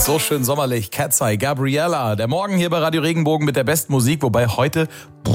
So schön sommerlich. Cat's Eye, Gabriella. Der Morgen hier bei Radio Regenbogen mit der besten Musik, wobei heute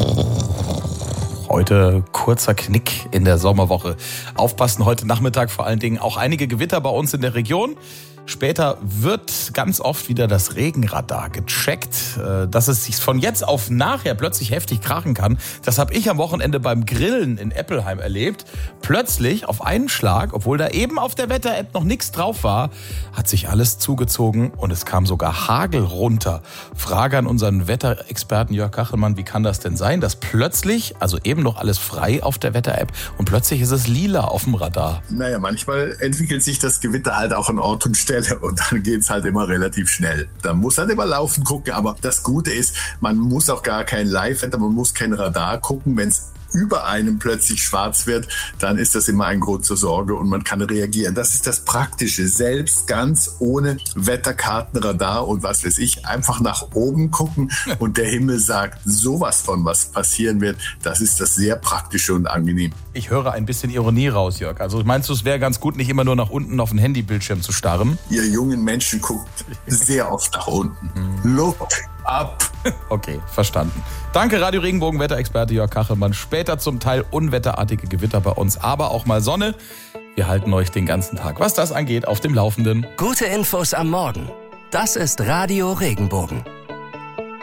kurzer Knick in der Sommerwoche. Aufpassen, heute Nachmittag vor allen Dingen auch einige Gewitter bei uns in der Region. Später wird ganz oft wieder das Regenradar gecheckt, dass es sich von jetzt auf nachher plötzlich heftig krachen kann. Das habe ich am Wochenende beim Grillen in Eppelheim erlebt. Plötzlich auf einen Schlag, obwohl da eben auf der Wetter-App noch nichts drauf war, hat sich alles zugezogen und es kam sogar Hagel runter. Frage an unseren Wetterexperten Jörg Kachelmann, wie kann das denn sein, dass plötzlich, also eben noch alles frei auf der Wetter-App und plötzlich ist es lila auf dem Radar? Naja, manchmal entwickelt sich das Gewitter halt auch an Ort und Stelle. Und dann geht's halt immer relativ schnell. Da muss halt immer laufen gucken. Aber das Gute ist, man muss auch gar kein Live-Wetter, man muss kein Radar gucken. Wenn es über einem plötzlich schwarz wird, dann ist das immer ein Grund zur Sorge und man kann reagieren. Das ist das Praktische. Selbst ganz ohne Wetterkarten, Radar und was weiß ich, einfach nach oben gucken und der Himmel sagt sowas von, was passieren wird. Das ist das sehr Praktische und angenehm. Ich höre ein bisschen Ironie raus, Jörg. Also meinst du, es wäre ganz gut, nicht immer nur nach unten auf den Handybildschirm zu starren? Ihr jungen Menschen guckt sehr oft nach unten. Look up. Okay, verstanden. Danke, Radio Regenbogen Wetterexperte Jörg Kachelmann. Später zum Teil unwetterartige Gewitter bei uns, aber auch mal Sonne. Wir halten euch den ganzen Tag, was das angeht, auf dem Laufenden. Gute Infos am Morgen. Das ist Radio Regenbogen.